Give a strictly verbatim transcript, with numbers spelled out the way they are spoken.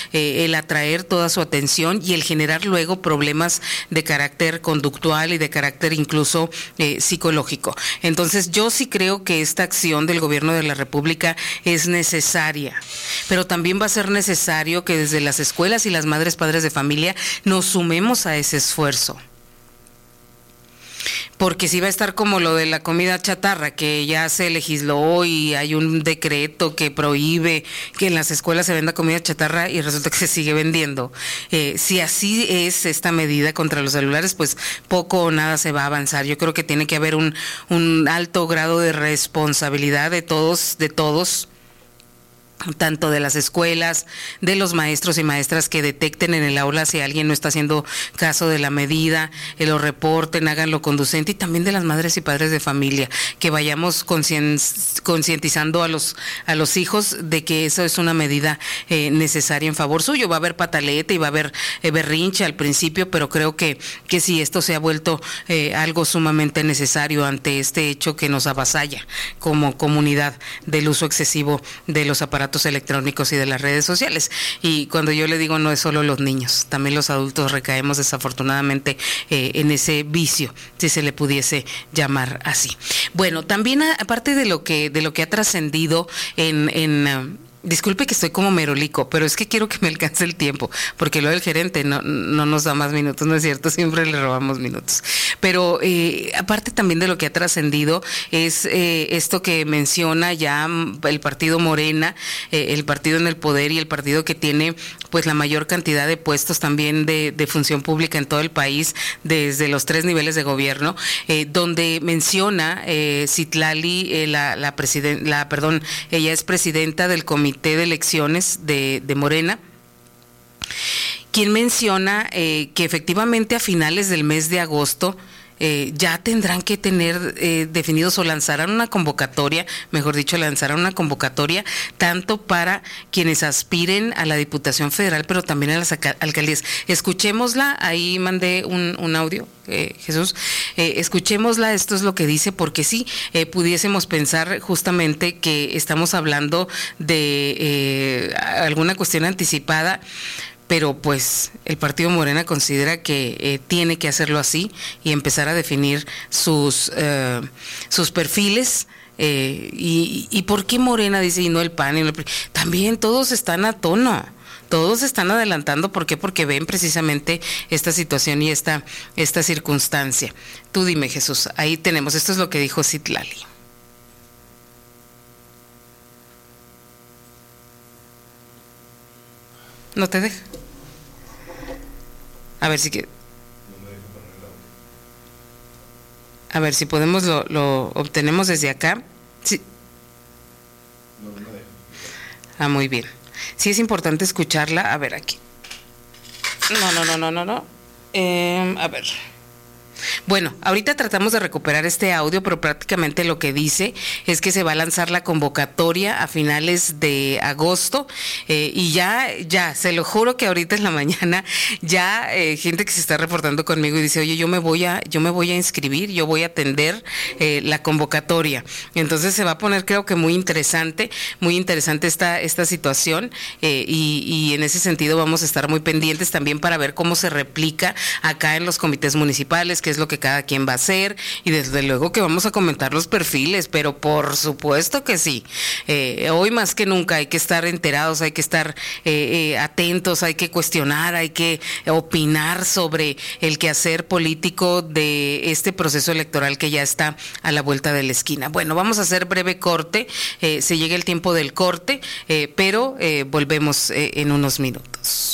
eh, el atraer toda su atención y el generar luego problemas de carácter conductual y de carácter incluso eh, psicológico. Entonces yo sí creo que esta acción del gobierno de la República es necesaria, pero también va a ser necesario que desde las escuelas y las madres, padres de familia nos sumemos a ese esfuerzo. Porque si va a estar como lo de la comida chatarra, que ya se legisló y hay un decreto que prohíbe que en las escuelas se venda comida chatarra y resulta que se sigue vendiendo. Eh, si así es esta medida contra los celulares, pues poco o nada se va a avanzar. Yo creo que tiene que haber un, un alto grado de responsabilidad de todos, de todos, tanto de las escuelas, de los maestros y maestras que detecten en el aula si alguien no está haciendo caso de la medida, eh, lo reporten, háganlo conducente, y también de las madres y padres de familia, que vayamos concientizando a los a los hijos de que eso es una medida eh, necesaria en favor suyo. Va a haber pataleta y va a haber eh, berrinche al principio, pero creo que, que sí, esto se ha vuelto eh, algo sumamente necesario ante este hecho que nos avasalla como comunidad del uso excesivo de los aparatos electrónicos y de las redes sociales. Y cuando yo le digo, no es solo los niños, también los adultos recaemos desafortunadamente eh, en ese vicio, si se le pudiese llamar así. Bueno, también aparte de lo que de lo que ha trascendido en en uh, disculpe que estoy como merolico, pero es que quiero que me alcance el tiempo, porque lo del gerente no, no nos da más minutos, ¿no es cierto? Siempre le robamos minutos. Pero eh, aparte también de lo que ha trascendido es eh, esto que menciona ya el partido Morena, eh, el partido en el poder y el partido que tiene pues la mayor cantidad de puestos también de, de función pública en todo el país, desde los tres niveles de gobierno, eh, donde menciona eh, Citlali, eh, la, la, presiden- la, perdón, ella es presidenta del comité de elecciones de, de Morena, quien menciona eh, que efectivamente a finales del mes de agosto Eh, ya tendrán que tener eh, definidos o lanzarán una convocatoria, mejor dicho, lanzarán una convocatoria tanto para quienes aspiren a la Diputación Federal, pero también a las alcaldías. Escuchémosla, ahí mandé un, un audio, eh, Jesús, eh, escuchémosla, esto es lo que dice, porque sí, eh, pudiésemos pensar justamente que estamos hablando de eh, alguna cuestión anticipada, pero pues el partido Morena considera que eh, tiene que hacerlo así y empezar a definir sus eh, sus perfiles. Eh, y, y por qué Morena dice y no el P A N y no el P R I. También todos están a tono, todos están adelantando. ¿Por qué? Porque ven precisamente esta situación y esta esta circunstancia. Tú dime, Jesús, ahí tenemos, esto es lo que dijo Citlali. No te deja. A ver si que. A ver si podemos lo, lo obtenemos desde acá. Sí. Ah, muy bien. Sí es importante escucharla. A ver aquí. No, no, no, no, no, no. Eh, a ver. Bueno, ahorita tratamos de recuperar este audio, pero prácticamente lo que dice es que se va a lanzar la convocatoria a finales de agosto eh, y ya, ya, se lo juro que ahorita en la mañana ya eh, gente que se está reportando conmigo y dice, oye, yo me voy a, yo me voy a inscribir, yo voy a atender eh, la convocatoria. Entonces se va a poner, creo que muy interesante, muy interesante esta, esta situación eh, y, y en ese sentido vamos a estar muy pendientes también para ver cómo se replica acá en los comités municipales, que es lo que cada quien va a hacer, y desde luego que vamos a comentar los perfiles, pero por supuesto que sí. Eh, hoy más que nunca hay que estar enterados, hay que estar eh, eh, atentos, hay que cuestionar, hay que opinar sobre el quehacer político de este proceso electoral que ya está a la vuelta de la esquina. Bueno, vamos a hacer breve corte, eh, se llega el tiempo del corte, eh, pero eh, volvemos eh, en unos minutos.